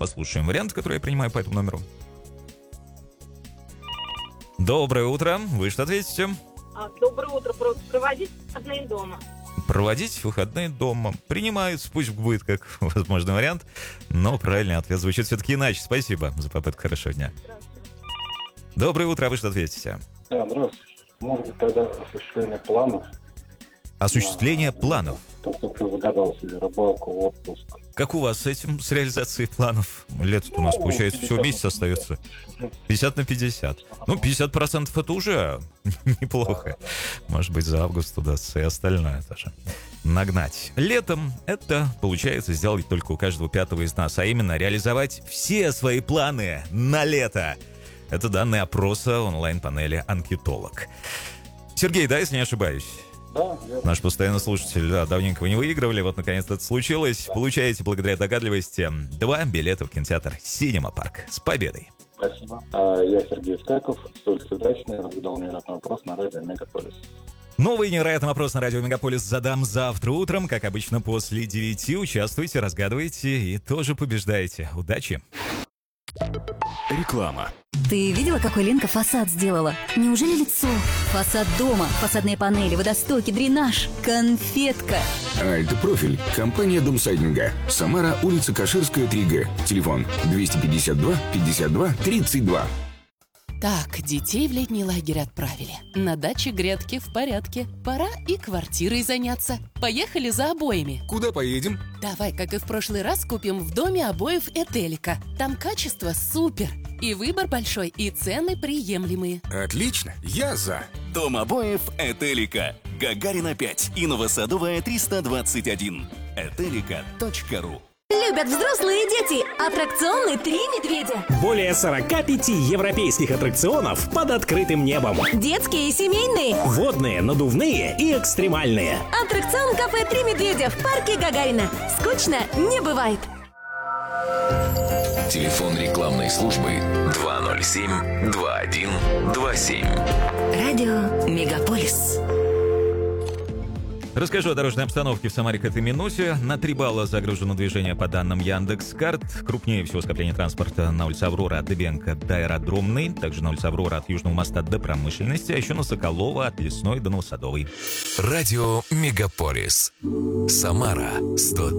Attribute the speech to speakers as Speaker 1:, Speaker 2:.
Speaker 1: Послушаем вариант, который я принимаю по этому номеру. Доброе утро. Вы что ответите?
Speaker 2: Доброе утро. Проводить выходные дома.
Speaker 1: Проводить выходные дома. Принимаются, пусть будет как возможный вариант, но правильный ответ звучит все-таки иначе. Спасибо за попытку. Хорошего дня. Доброе утро. Вы что ответите?
Speaker 3: Да, здравствуйте. Может быть, тогда осуществление планов.
Speaker 1: Осуществление планов.
Speaker 3: Как ты загадался, рыбалку, отпуск.
Speaker 1: Как у вас с этим, с реализацией планов? Лето-то у нас, получается, всего месяц остается. 50 на 50. Ну, 50% это уже неплохо. Может быть, за август удастся и остальное тоже нагнать. Летом это получается сделать только у каждого пятого из нас, а именно реализовать все свои планы на лето. Это данные опроса онлайн-панели «Анкетолог». Сергей, да, если не ошибаюсь?
Speaker 3: Да, верно.
Speaker 1: Наш постоянный слушатель, да, давненько вы не выигрывали, вот наконец-то это случилось. Получаете, благодаря догадливости, 2 билета в кинотеатр «Синема Парк». С победой!
Speaker 3: Спасибо. Я Сергей Скаков, столь удачный, разгадал невероятный вопрос на радио «Мегаполис».
Speaker 1: Новый невероятный вопрос на радио «Мегаполис» задам завтра утром. Как обычно, после 9. Участвуйте, разгадывайте и тоже побеждаете. Удачи!
Speaker 4: Реклама.
Speaker 5: Ты видела, какой Ленка фасад сделала? Неужели лицо? Фасад дома, фасадные панели, водостоки, дренаж, конфетка.
Speaker 4: Альт-профиль. Компания Домсайдинга. Самара, улица Каширская, 3Г. Телефон 252 52 32.
Speaker 6: Так, детей в летний лагерь отправили. На даче грядки в порядке. Пора и квартирой заняться. Поехали за обоями.
Speaker 4: Куда поедем?
Speaker 6: Давай, как и в прошлый раз, купим в доме обоев Этелика. Там качество супер. И выбор большой, и цены приемлемые.
Speaker 4: Отлично, я за.
Speaker 7: Дом обоев Этелика. Гагарина 5 и Новосадовая 321. Этелика.ру.
Speaker 5: Любят взрослые и дети. Аттракционы «Три медведя».
Speaker 8: Более 45 европейских аттракционов под открытым небом.
Speaker 5: Детские и семейные.
Speaker 8: Водные, надувные и экстремальные.
Speaker 5: Аттракцион кафе «Три медведя» в парке Гагарина. Скучно не бывает.
Speaker 9: Телефон рекламной службы 207-2127.
Speaker 5: Радио «Мегаполис».
Speaker 1: Расскажу о дорожной обстановке в Самаре к этой минуте. На 3 балла загружено движение по данным Яндекс.Карт. Крупнее всего скопление транспорта на улице Аврора от Дыбенко до Аэродромной. Также на улице Аврора от Южного моста до Промышленности. А еще на Соколова от Лесной до Новосадовой.
Speaker 9: Радио «Мегаполис». Самара 103.